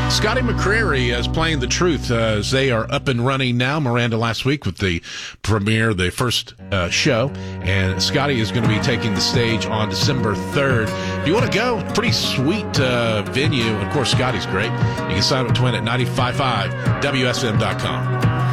Scotty McCreery is playing The Truth as they are up and running now. Miranda last week with the premiere, the first show. And Scotty is going to be taking the stage on December 3rd. If you want to go, pretty sweet venue. Of course, Scotty's great. You can sign up to win at 955WSM.com.